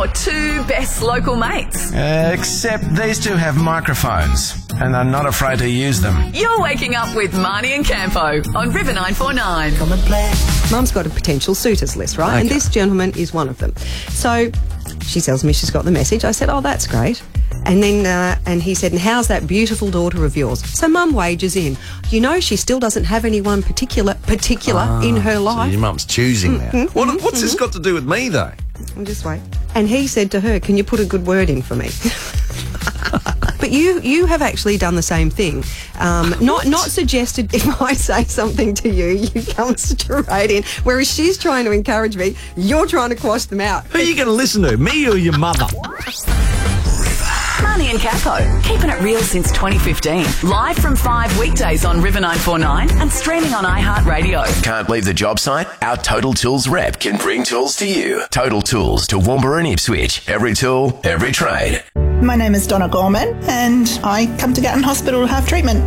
your two best local mates. Except these two have microphones and are not afraid to use them. You're waking up with Marnie and Campo on River 949. Come and play. Mum's got a potential suitors list, right? Okay. And this gentleman is one of them. So she tells me she's got the message. I said, oh, that's great. And then, and he said, and how's that beautiful daughter of yours? So Mum wages in. You know, she still doesn't have anyone particular in her life. So your mum's choosing now. What's this got to do with me, though? Well, just wait. And he said to her, can you put a good word in for me? But you have actually done the same thing. Not suggested if I say something to you, you come straight in. Whereas she's trying to encourage me, you're trying to quash them out. Who are you going to listen to, me or your mother? Marnie and Campo, keeping it real since 2015. Live from 5 weekdays on River 949 and streaming on iHeartRadio. Can't leave the job site? Our Total Tools rep can bring tools to you. Total Tools to Toowoomba and Ipswich. Every tool, every trade. My name is Donna Gorman and I come to Gatton Hospital to have treatment.